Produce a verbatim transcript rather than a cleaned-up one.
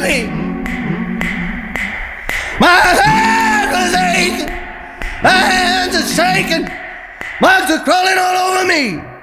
me. My head was aching, my hands are shaking, bugs are crawling all over me.